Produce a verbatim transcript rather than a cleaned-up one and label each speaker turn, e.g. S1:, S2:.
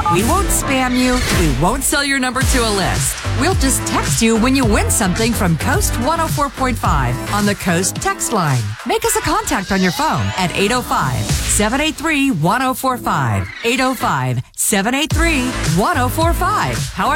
S1: We won't spam you. We won't sell your number to a list. We'll just text you when you win something from Coast one oh four point five on the Coast text line. Make us a contact on your phone at eight oh five, seven eight three, one oh four five. eight oh five, seven eight three, one oh four five. How are